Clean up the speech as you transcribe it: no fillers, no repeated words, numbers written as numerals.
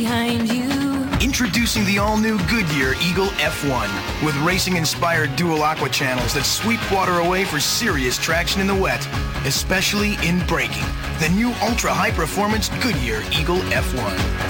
behind you. Introducing the all-new Goodyear Eagle F1 with racing-inspired dual aqua channels that sweep water away for serious traction in the wet, especially in braking. The new ultra-high-performance Goodyear Eagle F1.